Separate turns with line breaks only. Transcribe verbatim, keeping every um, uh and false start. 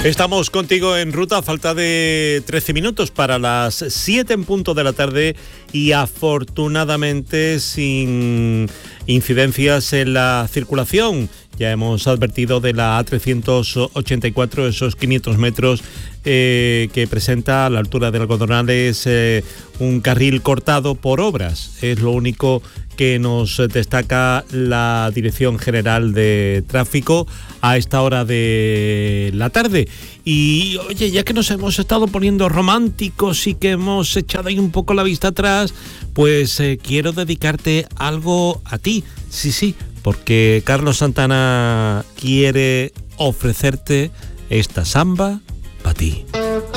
Estamos contigo en ruta, a falta de trece minutos para las siete en punto de la tarde y afortunadamente sin incidencias en la circulación. Ya hemos advertido de la A trescientos ochenta y cuatro, esos quinientos metros eh, que presenta a la altura de Algodonales eh, un carril cortado por obras. Es lo único que nos destaca la Dirección General de Tráfico a esta hora de la tarde. Y oye, ya que nos hemos estado poniendo románticos y que hemos echado ahí un poco la vista atrás, pues eh, quiero dedicarte algo a ti. Sí, sí, porque Carlos Santana quiere ofrecerte esta samba para ti.